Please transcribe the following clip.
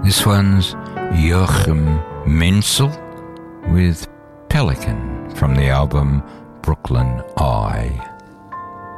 This one's Joachim Menzel with Pelican from the album Brooklyn Eye.